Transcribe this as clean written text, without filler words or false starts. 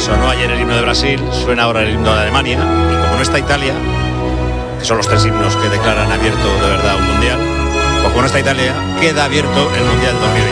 Sonó ayer el himno de Brasil, suena ahora el himno de Alemania, y como no está Italia, que son los tres himnos que declaran abierto de verdad un mundial, pues como no está Italia, queda abierto el mundial 2020.